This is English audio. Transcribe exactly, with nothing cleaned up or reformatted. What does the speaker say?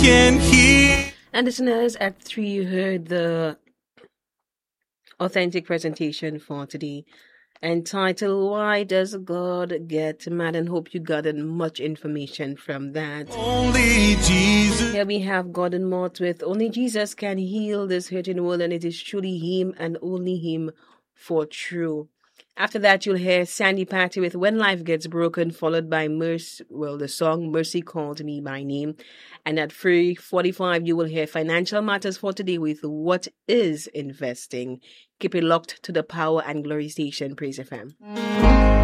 can heal. And listeners, at three, you heard the authentic presentation for today, entitled Why Does God Get Mad? And hope you gotten much information from that. Only Jesus. Here we have Gordon Mott with Only Jesus Can Heal This Hurting World, and it is truly Him and only Him for true. After that, you'll hear Sandy Patty with When Life Gets Broken, followed by Mercy, well, the song Mercy Called Me By Name. And at three forty-five, you will hear Financial Matters for Today with What is Investing. Keep it locked to the Power and Glory station, Praise F M.